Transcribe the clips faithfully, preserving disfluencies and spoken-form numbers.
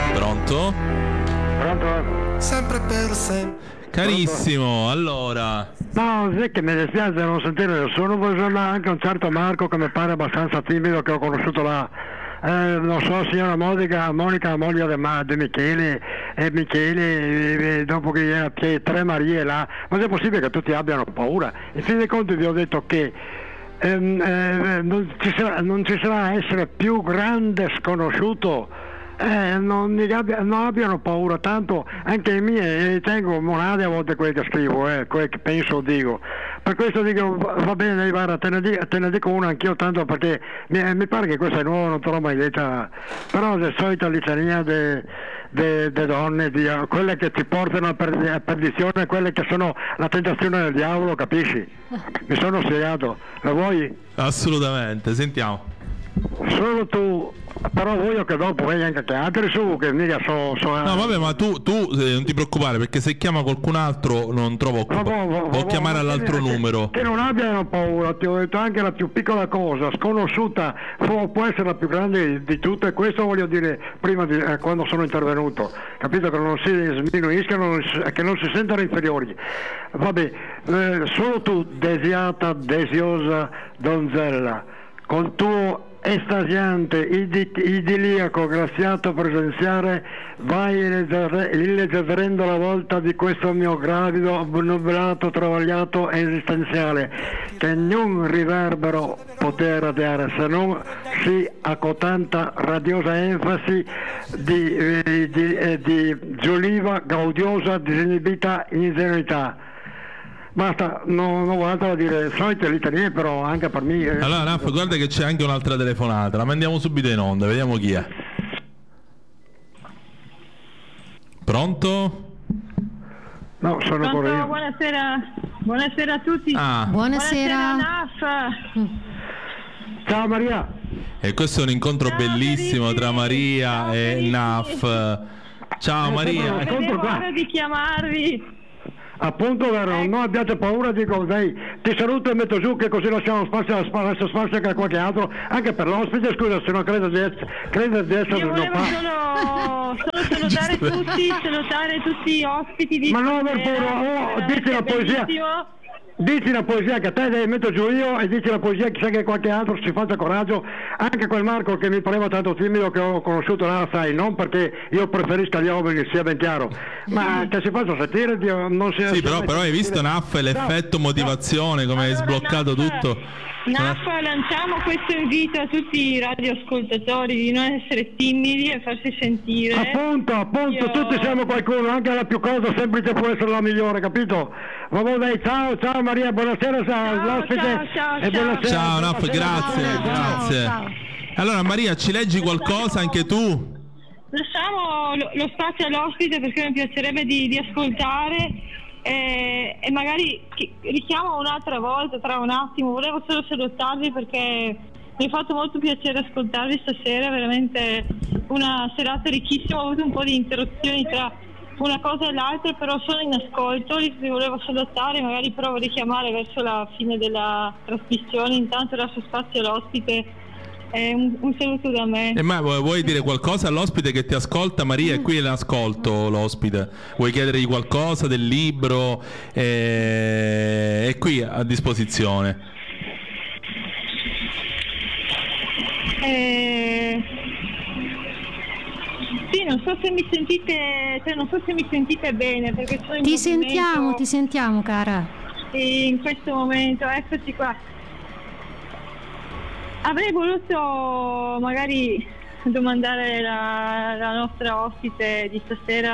Pronto? Pronto? Sempre per sempre. Carissimo, allora. No, sì che mi dispiace non sentire nessuno, poi anche un certo Marco che mi pare abbastanza timido che ho conosciuto là. Eh, non so, signora Monica, Monica moglie di, Ma, di Michele, e Michele, eh, dopo che era tre Marie là, ma è possibile che tutti abbiano paura? In fin dei conti vi ho detto che ehm, eh, non, ci sarà, non ci sarà essere più grande sconosciuto. Eh, non, mi abbia, non abbiano paura, tanto anche i miei, eh, tengo monade a volte quelle che scrivo, eh, quelle che penso o dico. Per questo dico, va, va bene, guarda, te ne, dico, te ne dico una anch'io, tanto perché mi, mi pare che questa è nuova, non te l'ho mai detta, però è la solita litania delle donne, di, uh, quelle che ti portano a, per, a perdizione, quelle che sono la tentazione del diavolo, capisci? Mi sono spiegato, la vuoi? Assolutamente, sentiamo. Solo tu, però voglio che dopo vedi anche che altri su, che mica so, so No vabbè, ma tu, tu eh, non ti preoccupare, perché se chiama qualcun altro non trovo occupa- può chiamare all'altro che, numero. Che non abbiano paura, ti ho detto, anche la più piccola cosa sconosciuta può, può essere la più grande di, di tutte, e questo voglio dire prima di, eh, quando sono intervenuto, capito, che non si sminuiscano, che non si sentano inferiori. Vabbè, eh, solo tu, desiata, desiosa donzella, col tuo estasiante, idi- idilliaco, graziato presenziare, vai illeggerendo la volta di questo mio gravido, obnubilato, travagliato esistenziale, che non riverbero poter dare, se non sì a cotanta radiosa enfasi di, eh, di, eh, di giuliva, gaudiosa, disinibita ingenuità. Basta, non ho altro da dire, solite litanie, però anche per me. Eh. Allora Raff, guarda che c'è anche un'altra telefonata, la mandiamo subito in onda, vediamo chi è. Pronto? No, sono Pronto, io. buonasera, buonasera a tutti. Ah. Buonasera, Naff. Ciao Maria. E questo è un incontro Ciao, bellissimo carissimi. tra Maria Ciao, e carissimi. Naff. Ciao Eh, Maria. però- Vedevo ora di chiamarvi. Appunto, vero, non abbiate paura, dico, dai, ti saluto e metto giù che così lasciamo spazio, spazio, spazio anche a qualche altro, anche per l'ospite, scusa, se no credo di essere, credo di essere Io non volevo fa. solo, solo salutare tutti, salutare tutti gli ospiti di Ma no, per stasera, favore, oh, veramente dici la poesia. bellissimo. Dici la poesia che a te devi metto giù io, e dici la poesia chissà che qualche altro si faccia coraggio, anche quel Marco che mi pareva tanto timido che ho conosciuto là, sai, non perché io preferisca gli uomini, sia ben chiaro, ma che si faccia sentire, Dio, non si Sì, però, però hai visto Naff l'effetto No, motivazione, come hai Allora, sbloccato Naff, tutto. Naff, lanciamo questo invito a tutti i radioascoltatori di non essere timidi e farsi sentire. Appunto, appunto, Io- tutti siamo qualcuno, anche la più cosa semplice può essere la migliore, capito? Vabbè, dai, ciao, ciao Maria, buonasera, ciao, Ciao, l'ospite, ciao, ciao, e ciao. buonasera. Ciao Naff, buonasera. grazie, Ciao. grazie. ciao. Allora Maria, ci leggi qualcosa anche tu? Lasciamo lo, lo spazio all'ospite perché mi piacerebbe di, di ascoltare eh, e magari chi- richiamo un'altra volta tra un attimo. Volevo solo salutarvi perché mi ha fatto molto piacere ascoltarvi stasera, veramente una serata ricchissima, ho avuto un po' di interruzioni tra una cosa e l'altra, però sono in ascolto, li vi volevo salutare, magari provo a richiamare verso la fine della trasmissione, intanto lascio spazio all'ospite. Eh, un, un saluto da me. E ma vuoi vuoi dire qualcosa all'ospite che ti ascolta? Maria è qui e l'ascolto l'ospite. Vuoi chiedergli qualcosa del libro? Eh, è qui a disposizione. Eh, sì, non so se mi sentite, cioè non so se mi sentite bene perché sono in Ti movimento sentiamo, ti sentiamo cara. in questo momento, eccoci qua. Avrei voluto magari domandare la, la nostra ospite di stasera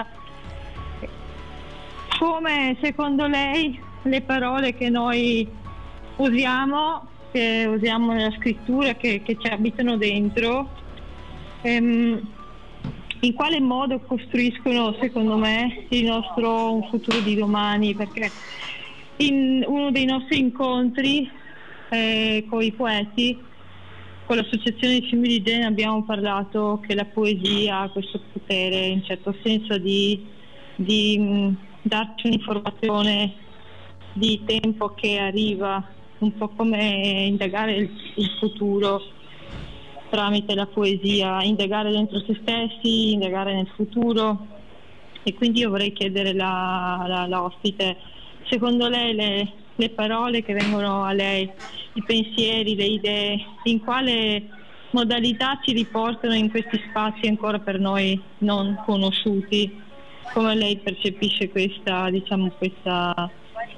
come secondo lei le parole che noi usiamo, che usiamo nella scrittura, che, che ci abitano dentro, ehm, in quale modo costruiscono secondo me il nostro un futuro di domani, perché in uno dei nostri incontri eh, con i poeti, con l'associazione di Fiumi di Genere, abbiamo parlato che la poesia ha questo potere in certo senso di, di mh, darci un'informazione di tempo che arriva, un po' come indagare il, il futuro. tramite la poesia, indagare dentro se stessi, indagare nel futuro. E quindi io vorrei chiedere la, la, l'ospite, secondo lei le, le parole che vengono a lei, i pensieri, le idee, in quale modalità ci riportano in questi spazi ancora per noi non conosciuti? Come lei percepisce questa, diciamo, questa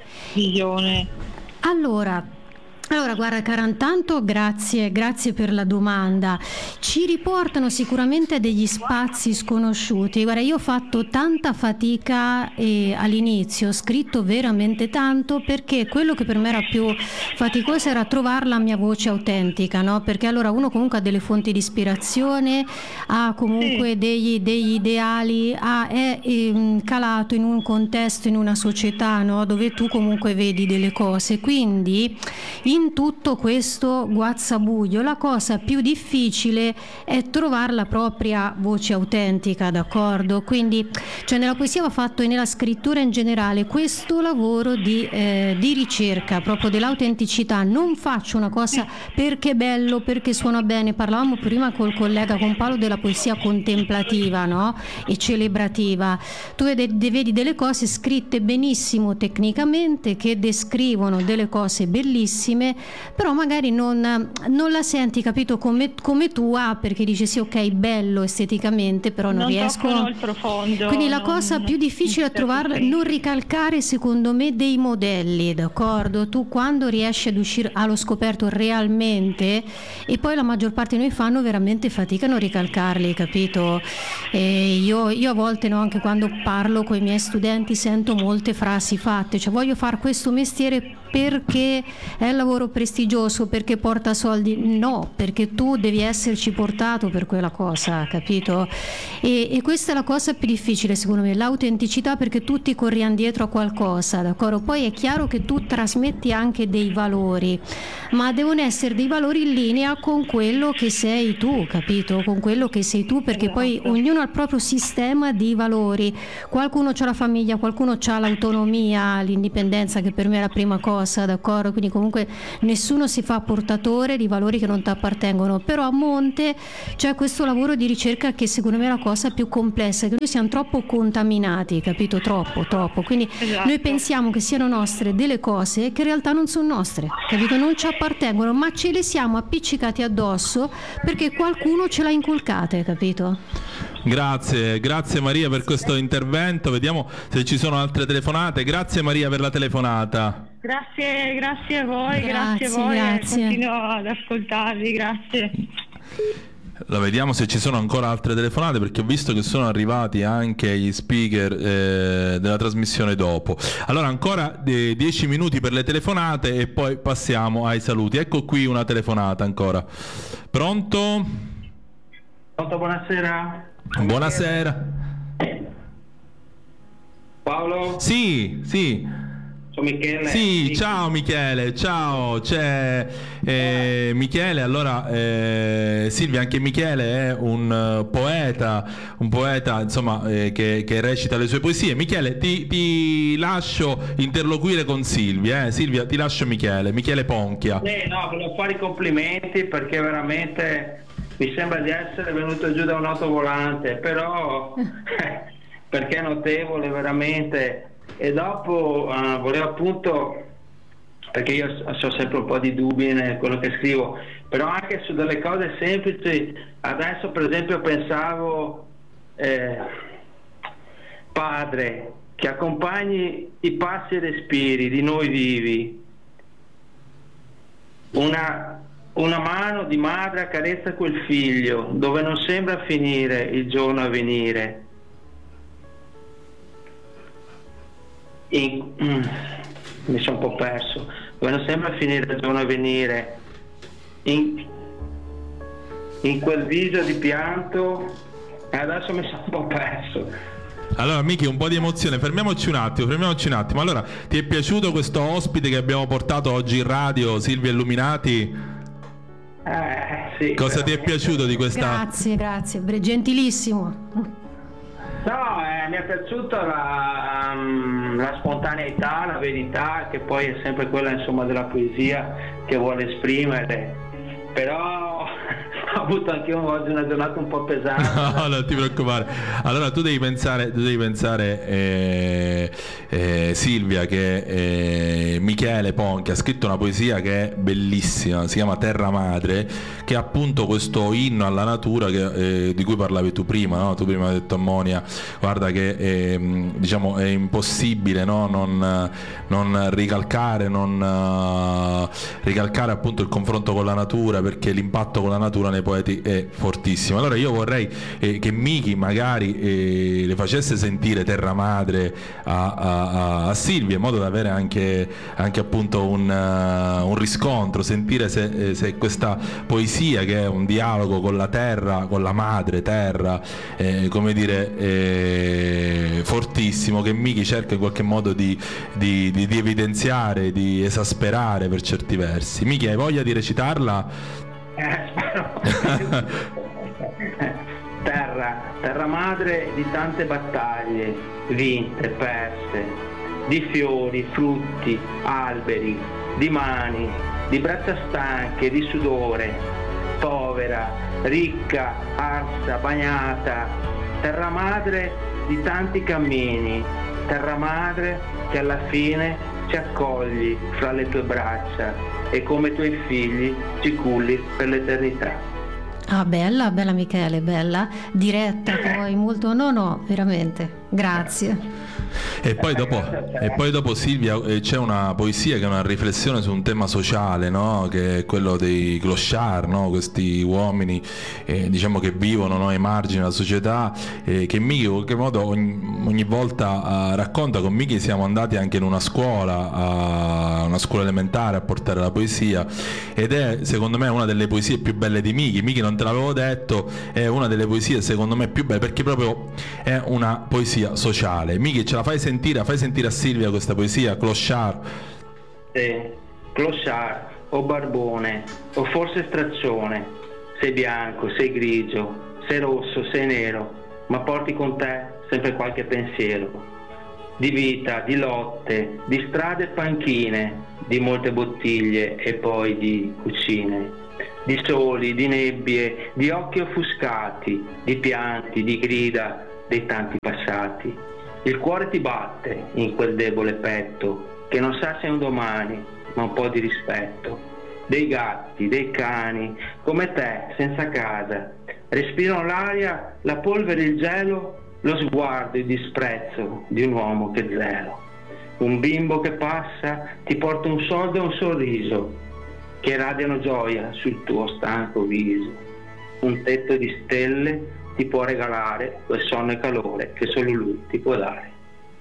visione? Allora, Allora, guarda cara, intanto grazie, grazie per la domanda. Ci riportano sicuramente a degli spazi sconosciuti. Guarda, io ho fatto tanta fatica eh, all'inizio, ho scritto veramente tanto, perché quello che per me era più faticoso era trovare la mia voce autentica, no? Perché allora uno comunque ha delle fonti di ispirazione, ha comunque sì. degli, degli ideali, ha, è eh, calato in un contesto, in una società, no? Dove tu comunque vedi delle cose, quindi in tutto questo guazzabuglio la cosa più difficile è trovare la propria voce autentica, d'accordo? Quindi cioè nella poesia va fatto e nella scrittura in generale questo lavoro di, eh, di ricerca proprio dell'autenticità. Non faccio una cosa perché è bello, perché suona bene. Parlavamo prima col collega, con Paolo, della poesia contemplativa, no? E celebrativa. Tu vedi, vedi delle cose scritte benissimo tecnicamente, che descrivono delle cose bellissime, però magari non, non la senti, capito, come, come tua, perché dici sì, ok, bello esteticamente, però non, non riesco il profondo. Quindi la non, cosa non, più difficile è trovare, non ricalcare secondo me dei modelli, d'accordo? Tu quando riesci ad uscire allo scoperto realmente, e poi la maggior parte di noi fanno veramente fatica a non ricalcarli, capito? E io, io a volte, no, anche quando parlo con i miei studenti sento molte frasi fatte, cioè voglio fare questo mestiere perché è un lavoro prestigioso, perché porta soldi. No, perché tu devi esserci portato per quella cosa, capito? E, e questa è la cosa più difficile secondo me, l'autenticità, perché tutti corriamo dietro a qualcosa, d'accordo? Poi è chiaro che tu trasmetti anche dei valori, ma devono essere dei valori in linea con quello che sei tu, capito? Con quello che sei tu, perché poi ognuno ha il proprio sistema di valori. Qualcuno ha la famiglia, qualcuno ha l'autonomia, l'indipendenza, che per me è la prima cosa, d'accordo? Quindi comunque nessuno si fa portatore di valori che non ti appartengono, però a monte c'è questo lavoro di ricerca che secondo me è la cosa più complessa, che noi siamo troppo contaminati, capito? Troppo, troppo, quindi esatto. Noi pensiamo che siano nostre delle cose che in realtà non sono nostre, capito? Non ci appartengono, ma ce le siamo appiccicati addosso perché qualcuno ce l'ha inculcate, capito? Grazie, grazie Maria per questo intervento. Vediamo se ci sono altre telefonate. Grazie Maria per la telefonata. Grazie, grazie a voi, grazie, grazie a voi, grazie. Continuo ad ascoltarvi, grazie. Allora, vediamo se ci sono ancora altre telefonate, perché ho visto che sono arrivati anche gli speaker eh, della trasmissione dopo. Allora ancora eh, dieci minuti per le telefonate e poi passiamo ai saluti. Ecco qui una telefonata ancora. Pronto? Pronto, buonasera. Buonasera. Paolo? Sì, sì. Sono Michele. Sì, ciao Michele, ciao. C'è eh, Michele, allora eh, Silvia, anche Michele è un uh, poeta, un poeta insomma eh, che, che recita le sue poesie. Michele, ti, ti lascio interloquire con Silvia, eh. Silvia, ti lascio Michele, Michele Ponchia. Eh, no, volevo fare i complimenti perché veramente mi sembra di essere venuto giù da un autovolante, però perché è notevole veramente. E dopo uh, volevo appunto, perché io ho sempre un po' di dubbi in quello che scrivo, però anche su delle cose semplici. Adesso per esempio pensavo, eh, Padre, che accompagni i passi e respiri di noi vivi, una, una mano di madre accarezza quel figlio dove non sembra finire il giorno a venire. In, mm, mi sono un po' perso, dove non sembra finire il giorno a venire, in, in quel viso di pianto, e adesso mi sono un po' perso. Allora Miki, un po' di emozione, fermiamoci un attimo, fermiamoci un attimo. Allora, ti è piaciuto questo ospite che abbiamo portato oggi in radio, Silvia Illuminati? Eh, sì, cosa ti è piaciuto di questa? Grazie, grazie, gentilissimo. No, eh, mi è piaciuta la, um, la spontaneità, la verità, che poi è sempre quella insomma della poesia che vuole esprimere, però ho avuto anche io oggi una giornata un po' pesante. No, non ti preoccupare. Allora tu devi pensare, tu devi pensare eh, eh, Silvia, che eh, Michele Ponchi ha scritto una poesia che è bellissima, si chiama Terra Madre, che è appunto questo inno alla natura che, eh, di cui parlavi tu prima, no? Tu prima hai detto a Monia, guarda che eh, diciamo è impossibile, no? non, non ricalcare, non uh, ricalcare appunto il confronto con la natura, perché l'impatto con la natura nei poeti è fortissimo. Allora io vorrei eh, che Miki magari eh, le facesse sentire Terra Madre a, a, a Silvia, in modo da avere anche, anche appunto un, uh, un riscontro, sentire se, se questa poesia, che è un dialogo con la terra, con la madre terra, eh, come dire, eh, fortissimo, che Miki cerca in qualche modo di, di, di, di evidenziare, di esasperare per certi versi. Miki, hai voglia di recitarla? Eh, spero. Terra, terra madre di tante battaglie, vinte, perse, di fiori, frutti, alberi, di mani, di braccia stanche, di sudore, povera, ricca, arsa, bagnata, terra madre di tanti cammini, terra madre che alla fine ci accogli fra le tue braccia e come tuoi figli ci culli per l'eternità. Ah, bella, bella Michele, bella, diretta poi, molto, no, no, veramente, grazie. E poi dopo, e poi dopo Silvia eh, c'è una poesia che è una riflessione su un tema sociale, no? Che è quello dei clochard, no? Questi uomini eh, diciamo che vivono, no? ai margini della società, eh, che Miki in qualche modo ogni, ogni volta eh, racconta. Con Miki siamo andati anche in una scuola, a una scuola elementare, a portare la poesia, ed è secondo me una delle poesie più belle di Miki. Miki, non te l'avevo detto, è una delle poesie secondo me più belle, perché proprio è una poesia sociale. Miki, ce la fai sentire, fai sentire a Silvia questa poesia, Clochard. Sì, Clochard, o barbone, o forse straccione, sei bianco, sei grigio, sei rosso, sei nero, ma porti con te sempre qualche pensiero, di vita, di lotte, di strade e panchine, di molte bottiglie e poi di cucine, di soli, di nebbie, di occhi offuscati, di pianti, di grida dei tanti passati. Il cuore ti batte in quel debole petto che non sa se è un domani, ma un po' di rispetto. Dei gatti, dei cani, come te, senza casa, respirano l'aria, la polvere, il gelo, lo sguardo, il disprezzo di un uomo che zero. Un bimbo che passa ti porta un soldo e un sorriso che radiano gioia sul tuo stanco viso. Un tetto di stelle ti può regalare quel sonno e calore che solo lui ti può dare.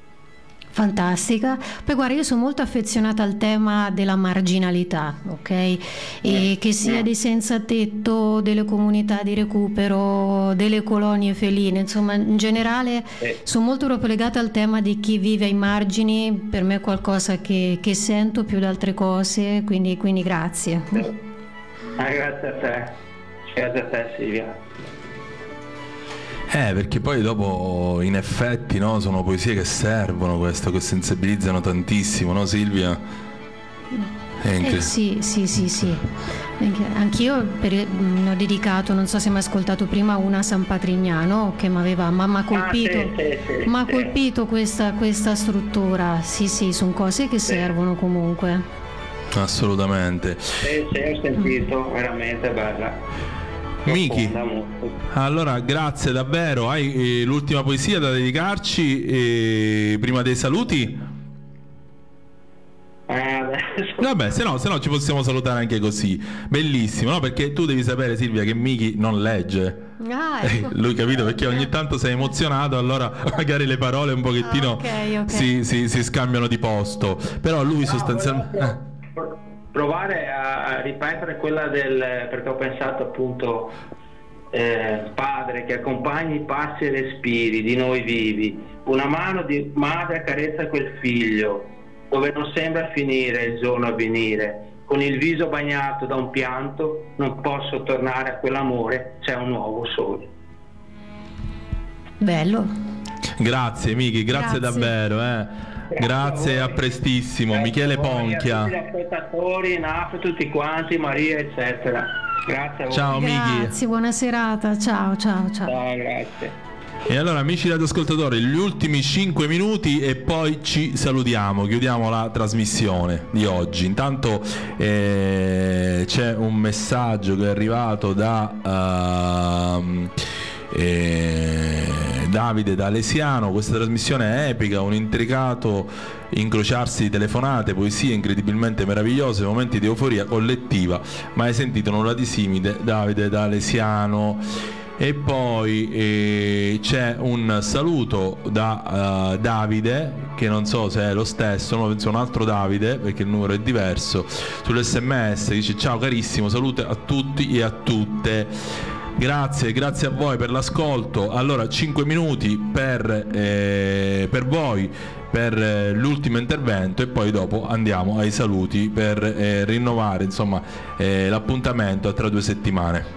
Fantastica. Poi guarda, io sono molto affezionata al tema della marginalità, ok? E che sia dei senza tetto, delle comunità di recupero, delle colonie feline, insomma in generale sono molto proprio legata al tema di chi vive ai margini. Per me è qualcosa che, che sento più di altre cose, quindi, quindi grazie. Ah, grazie a te, grazie a te Silvia. Eh, perché poi dopo in effetti, no, sono poesie che servono, questo, che sensibilizzano tantissimo, no Silvia? Eh, sì, sì, sì, sì. Anch'io per, mh, ho dedicato, non so se mi hai ascoltato prima, una a San Patrignano che mi aveva m'ha colpito, ah, sì, sì, sì, m'ha sì. colpito questa, questa struttura. Sì, sì, sono cose che sì. servono comunque. Assolutamente. Sì, sì, ho sentito, veramente bella. Miki, allora grazie davvero. Hai eh, l'ultima poesia da dedicarci eh, prima dei saluti? Eh, adesso. Vabbè, se no, se no ci possiamo salutare anche così. Bellissimo, no? Perché tu devi sapere, Silvia, che Miki non legge. Ah, ecco. eh, lui, capito? Perché ogni tanto sei emozionato, allora magari le parole un pochettino ah, okay, okay. Si, si, si scambiano di posto. Però lui no, sostanzialmente provare a ripetere quella del, perché ho pensato appunto eh, padre che accompagni i passi e respiri di noi vivi, una mano di madre accarezza quel figlio dove non sembra finire il giorno a venire, con il viso bagnato da un pianto non posso tornare a quell'amore, c'è un nuovo sole. Bello. Grazie Miki, grazie, grazie davvero eh. Grazie, a, a prestissimo. Grazie Michele Ponchia. A tutti gli ascoltatori, Naf, tutti quanti, Maria, eccetera. Grazie a voi. Ciao Miki. Grazie, buona serata. Ciao, ciao, ciao. Ciao, grazie. E allora amici radioascoltatori, gli ultimi cinque minuti e poi ci salutiamo, chiudiamo la trasmissione di oggi. Intanto eh, c'è un messaggio che è arrivato da uh, eh, Davide da Alesiano. Questa trasmissione è epica, un intricato incrociarsi di telefonate, poesie incredibilmente meravigliose, momenti di euforia collettiva. Mai sentito nulla di simile? Davide da Alesiano. E poi eh, c'è un saluto da uh, Davide, che non so se è lo stesso, no, penso un altro Davide perché il numero è diverso, sull'esse emme esse, dice: ciao carissimo, salute a tutti e a tutte. Grazie, grazie a voi per l'ascolto. Allora, cinque minuti per, eh, per voi, per eh, l'ultimo intervento, e poi dopo andiamo ai saluti per eh, rinnovare insomma eh, l'appuntamento tra due settimane.